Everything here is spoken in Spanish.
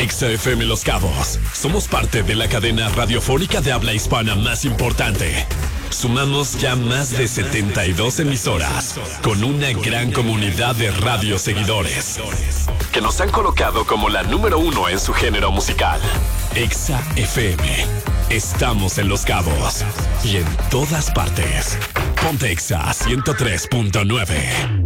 Exa FM Los Cabos. Somos parte de la cadena radiofónica de habla hispana más importante. Sumamos ya más de 72 emisoras, con una gran comunidad de radioseguidores, que nos han colocado como la número 1 en su género musical. Exa FM. Estamos en Los Cabos y en todas partes. Ponte Exa 103.9.